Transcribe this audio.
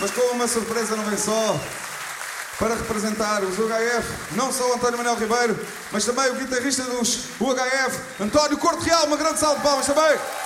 mas com uma surpresa não vem só. Para representar os UHF, não só o António Manuel Ribeiro, mas também o guitarrista dos UHF, António Corte Real, uma grande salva de palmas também.